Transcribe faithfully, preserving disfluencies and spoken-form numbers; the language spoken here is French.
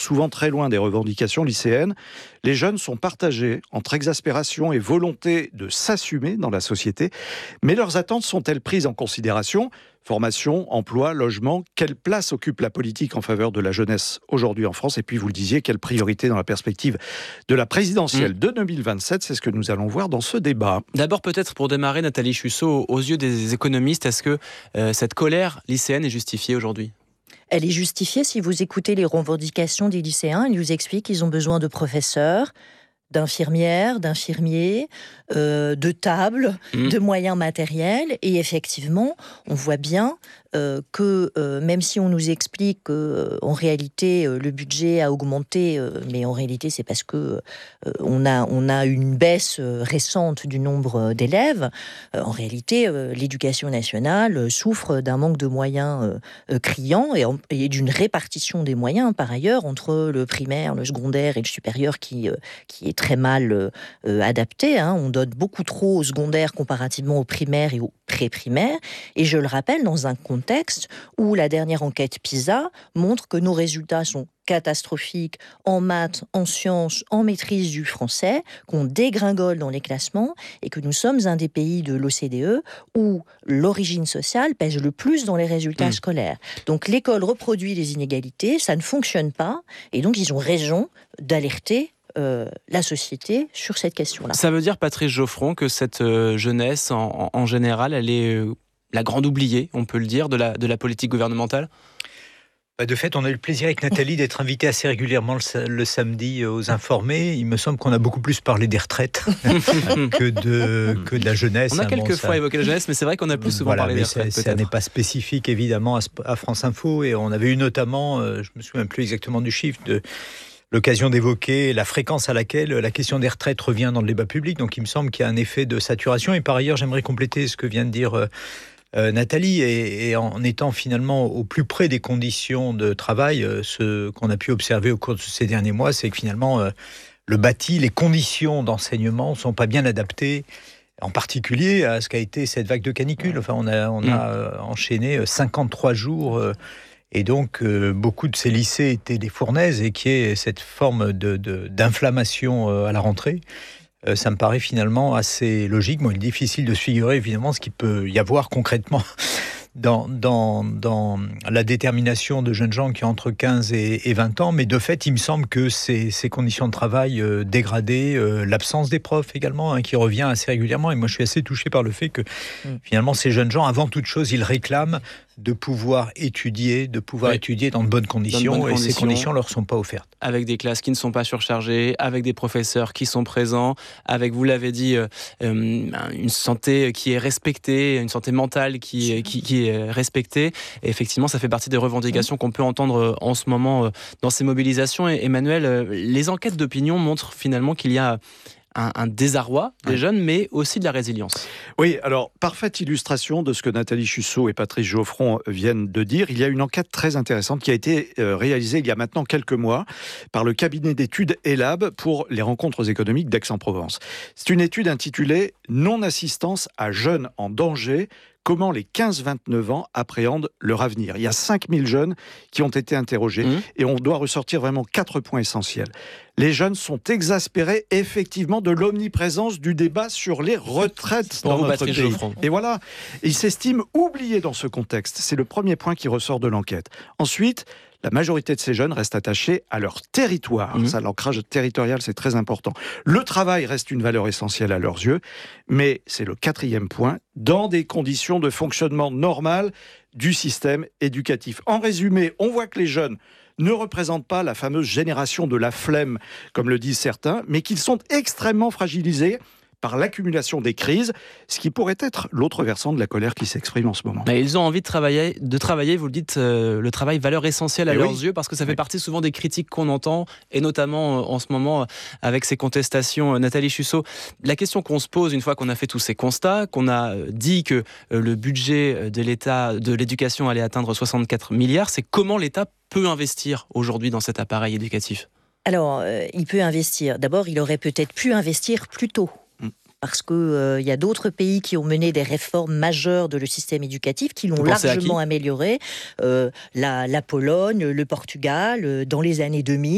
souvent très loin des revendications lycéennes. Les jeunes sont partagés entre exaspération et volonté de s'assumer dans la société. Mais leurs attentes sont-elles prises en considération ? Formation, emploi, logement, quelle place occupe la politique en faveur de la jeunesse aujourd'hui en France ? Et puis vous le disiez, quelle priorité dans la perspective de la présidentielle mmh. de deux mille vingt-sept ? C'est ce que nous allons voir dans ce débat. D'abord peut-être pour démarrer, Nathalie Chusseau, aux yeux des économistes, est-ce que euh, cette colère lycéenne est justifiée aujourd'hui ? Elle est justifiée si vous écoutez les revendications des lycéens. Ils nous expliquent qu'ils ont besoin de professeurs, d'infirmières, d'infirmiers, euh, de tables, mmh. de moyens matériels. Et effectivement, on voit bien euh, que euh, même si on nous explique qu'en euh, réalité, euh, le budget a augmenté, euh, mais en réalité, c'est parce que euh, on a, on a une baisse euh, récente du nombre d'élèves. Euh, en réalité, euh, l'éducation nationale souffre d'un manque de moyens euh, euh, criant et, en, et d'une répartition des moyens, par ailleurs, entre le primaire, le secondaire et le supérieur qui, euh, qui est très mal euh, adapté. Hein. On donne beaucoup trop au secondaire comparativement au primaire et au pré-primaire. Et je le rappelle, dans un contexte où la dernière enquête PISA montre que nos résultats sont catastrophiques en maths, en sciences, en maîtrise du français, qu'on dégringole dans les classements et que nous sommes un des pays de l'O C D E où l'origine sociale pèse le plus dans les résultats mmh. scolaires. Donc l'école reproduit les inégalités, ça ne fonctionne pas et donc ils ont raison d'alerter Euh, la société sur cette question-là. Ça veut dire, Patrice Geoffron, que cette euh, jeunesse, en, en général, elle est euh, la grande oubliée, on peut le dire, de la, de la politique gouvernementale ? De fait, on a eu le plaisir avec Nathalie d'être invité assez régulièrement le, le samedi aux Informés. Il me semble qu'on a beaucoup plus parlé des retraites que, de, que de la jeunesse. On a quelques bon, fois ça... évoqué la jeunesse, mais c'est vrai qu'on a plus souvent voilà, parlé des retraites. Ça n'est pas spécifique, évidemment, à France Info. Et on avait eu notamment, euh, je ne me souviens plus exactement du chiffre, de l'occasion d'évoquer la fréquence à laquelle la question des retraites revient dans le débat public. Donc il me semble qu'il y a un effet de saturation. Et par ailleurs, j'aimerais compléter ce que vient de dire euh, euh, Nathalie. Et, et en étant finalement au plus près des conditions de travail, euh, ce qu'on a pu observer au cours de ces derniers mois, c'est que finalement, euh, le bâti, les conditions d'enseignement ne sont pas bien adaptées, en particulier à ce qu'a été cette vague de canicule. Enfin, on a, on a euh, enchaîné cinquante-trois jours... Euh, Et donc, euh, beaucoup de ces lycées étaient des fournaises et qui est cette forme de, de, d'inflammation euh, à la rentrée. Euh, ça me paraît finalement assez logique. Bon, il est difficile de se figurer évidemment ce qu'il peut y avoir concrètement dans, dans, dans la détermination de jeunes gens qui ont entre quinze et, et vingt ans. Mais de fait, il me semble que ces, ces conditions de travail euh, dégradées, euh, l'absence des profs également, hein, qui revient assez régulièrement. Et moi, je suis assez touché par le fait que mmh. finalement, ces jeunes gens, avant toute chose, ils réclament de pouvoir étudier, de pouvoir oui. étudier dans de bonnes conditions, dans de bonnes et conditions, ces conditions ne leur sont pas offertes. Avec des classes qui ne sont pas surchargées, avec des professeurs qui sont présents, avec, vous l'avez dit, euh, une santé qui est respectée, une santé mentale qui, qui, qui est respectée. Et effectivement, ça fait partie des revendications mmh. qu'on peut entendre en ce moment dans ces mobilisations. Et Emmanuel, les enquêtes d'opinion montrent finalement qu'il y a Un, un désarroi des ouais. jeunes, mais aussi de la résilience. Oui, alors, parfaite illustration de ce que Nathalie Chusseau et Patrice Geoffron viennent de dire. Il y a une enquête très intéressante qui a été euh, réalisée il y a maintenant quelques mois par le cabinet d'études ELAB pour les rencontres économiques d'Aix-en-Provence. C'est une étude intitulée « Non-assistance à jeunes en danger ». Comment les quinze vingt-neuf ans appréhendent leur avenir. Il y a cinq mille jeunes qui ont été interrogés mmh. et on doit ressortir vraiment quatre points essentiels. Les jeunes sont exaspérés effectivement de l'omniprésence du débat sur les retraites dans notre pays. Geoffron. Et voilà, ils s'estiment oubliés dans ce contexte. C'est le premier point qui ressort de l'enquête. Ensuite, la majorité de ces jeunes restent attachés à leur territoire. Mmh. Ça, l'ancrage territorial, c'est très important. Le travail reste une valeur essentielle à leurs yeux, mais c'est le quatrième point, dans des conditions de fonctionnement normal du système éducatif. En résumé, on voit que les jeunes ne représentent pas la fameuse génération de la flemme, comme le disent certains, mais qu'ils sont extrêmement fragilisés par l'accumulation des crises, ce qui pourrait être l'autre versant de la colère qui s'exprime en ce moment. Mais ils ont envie de travailler, de travailler vous le dites, euh, le travail, valeur essentielle à et leurs oui. yeux, parce que ça fait oui. partie souvent des critiques qu'on entend, et notamment euh, en ce moment, euh, avec ces contestations. Euh, Nathalie Chusseau, la question qu'on se pose une fois qu'on a fait tous ces constats, qu'on a euh, dit que euh, le budget de l'État, de l'éducation allait atteindre soixante-quatre milliards, c'est comment l'État peut investir aujourd'hui dans cet appareil éducatif ? Alors, euh, il peut investir. D'abord, il aurait peut-être pu investir plus tôt. Parce qu'il euh, y a d'autres pays qui ont mené des réformes majeures de le système éducatif, qui l'ont largement amélioré. Euh, la, la Pologne, le Portugal, euh, dans les années deux mille.